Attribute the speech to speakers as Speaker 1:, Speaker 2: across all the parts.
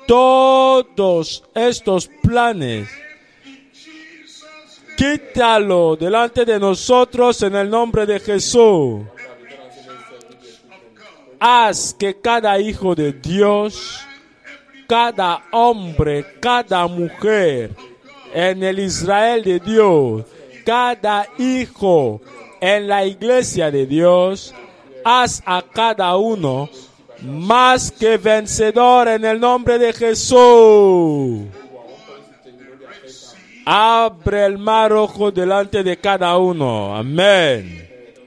Speaker 1: todos estos planes, quítalo delante de nosotros en el nombre de Jesús. Haz que cada hijo de Dios, cada hombre, cada mujer en el Israel de Dios, cada hijo en la iglesia de Dios, haz a cada uno más que vencedor en el nombre de Jesús. Abre el mar rojo delante de cada uno. Amén.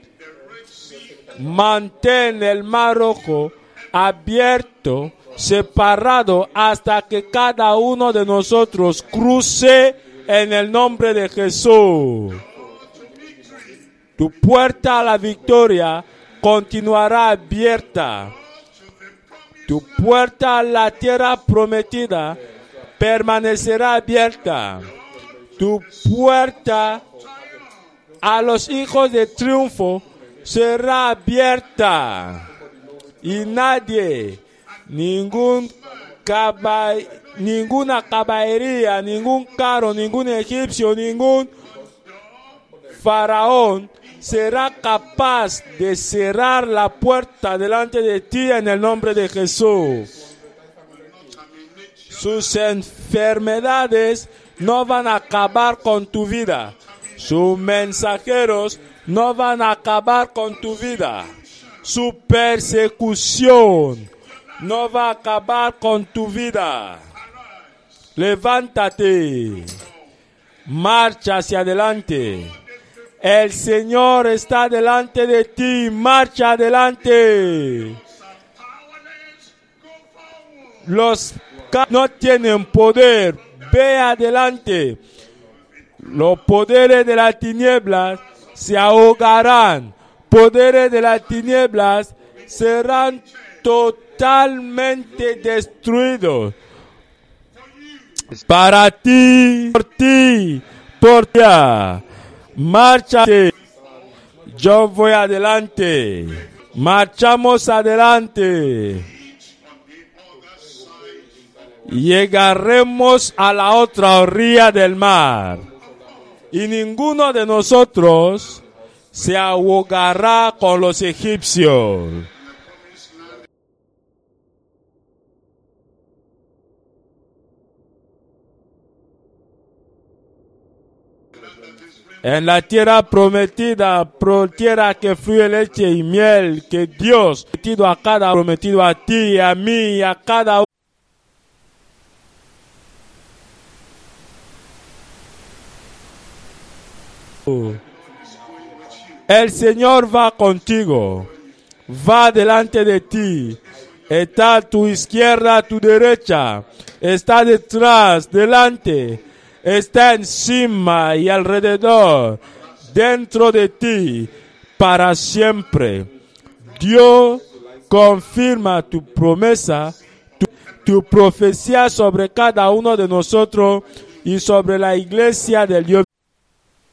Speaker 1: Mantén el mar rojo abierto, separado, hasta que cada uno de nosotros cruce en el nombre de Jesús. Tu puerta a la victoria continuará abierta. Tu puerta a la tierra prometida permanecerá abierta. Tu puerta a los hijos de triunfo será abierta. Y nadie, ninguna caballería, ningún carro, ningún egipcio, ningún faraón será capaz de cerrar la puerta delante de ti en el nombre de Jesús. Sus enfermedades no van a acabar con tu vida. Sus mensajeros no van a acabar con tu vida. Su persecución no va a acabar con tu vida. Levántate. Marcha hacia adelante. El Señor está delante de ti. Marcha adelante. Los que no tienen poder, ve adelante. Los poderes de las tinieblas se ahogarán. Poderes de las tinieblas serán totalmente destruidos. Para ti, por ti. Márchate. Yo voy adelante. Marchamos adelante. Llegaremos a la otra orilla del mar. Y ninguno de nosotros se ahogará con los egipcios. En la tierra prometida, tierra que fluye leche y miel, que Dios ha prometido a ti, a mí y a cada uno. El Señor va contigo, va delante de ti, está a tu izquierda, a tu derecha, está detrás, delante, está encima y alrededor, dentro de ti, para siempre. Dios confirma tu promesa, tu profecía sobre cada uno de nosotros y sobre la iglesia del Dios